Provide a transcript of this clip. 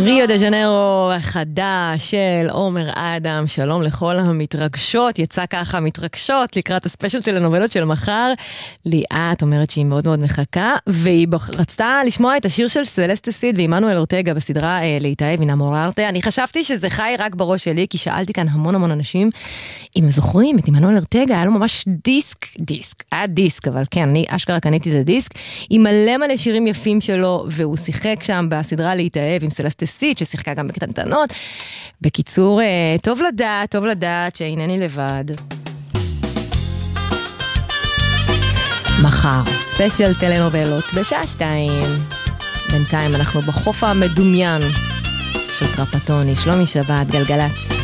ריו דה ז'נרו החדש של עומר אדם, שלום לכל המתרגשות, יצא ככה מתרגשות לקראת הספיישל טלנובלות של מחר. ליאת אומרת שהיא מאוד מאוד מחכה, והיא רצתה לשמוע את השיר של סלסטה סיד ואימנואל אורטגה בסדרה להתאהב אינמוררטה. אני חשבתי שזה חי רק בראש שלי, כי שאלתי כאן המון אנשים, אם הם זוכרים את אימנואל אורטגה, היה לו ממש היה דיסק, אבל כן, אני אשכרה קניתי את הדיסק, עם מלא שירים יפים שלו, והוא שיחק שם בסדרה להתאהב עם סלסטה סיד, ששיחקה גם בקטנטנות. בקיצור, טוב לדעת שאינני לבד. מחר, ספיישל טלנובלות בשעה 2. בינתיים אנחנו בחוף המדומיין של טרפטוני, שלומי שבת, גלגלץ.